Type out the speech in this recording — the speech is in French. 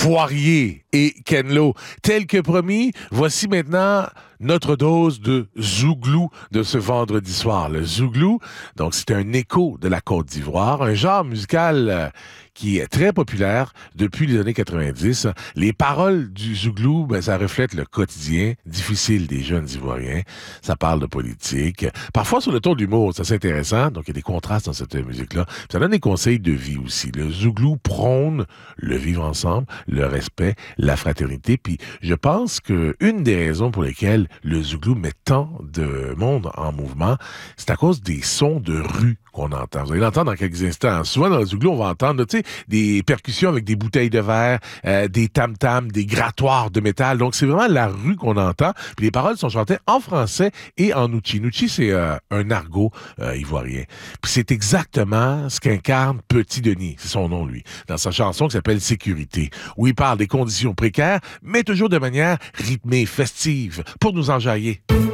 Poirier et Ken Lo. Tel que promis, voici maintenant notre dose de zouglou de ce vendredi soir. Le zouglou, donc c'est un écho de la Côte d'Ivoire, un genre musical qui est très populaire depuis les années 90. Les paroles du zouglou, ben, ça reflète le quotidien difficile des jeunes Ivoiriens. Ça parle de politique, parfois sur le ton d'humour, c'est assez intéressant. Donc il y a des contrastes dans cette musique-là. Ça donne des conseils de vie aussi. Le zouglou prône le vivre ensemble, le respect, la fraternité. Puis je pense que une des raisons pour lesquelles le zouglou met tant de monde en mouvement, c'est à cause des sons de rue qu'on entend. Vous allez l'entendre dans quelques instants. Souvent, dans le zouglou, on va entendre, tu sais, des percussions avec des bouteilles de verre, des tam-tams, des grattoirs de métal. Donc, c'est vraiment la rue qu'on entend. Puis les paroles sont chantées en français et en ouchi. Ouchi, c'est un argot ivoirien. Puis c'est exactement ce qu'incarne Petit Denis. C'est son nom, lui. Dans sa chanson qui s'appelle Sécurité, où il parle des conditions précaires, mais toujours de manière rythmée, festive, pour nous enjailler.